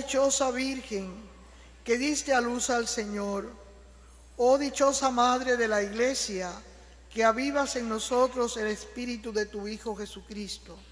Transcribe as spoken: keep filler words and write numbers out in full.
dichosa Virgen, que diste a luz al Señor. Oh dichosa Madre de la Iglesia, que avivas en nosotros el espíritu de tu Hijo Jesucristo.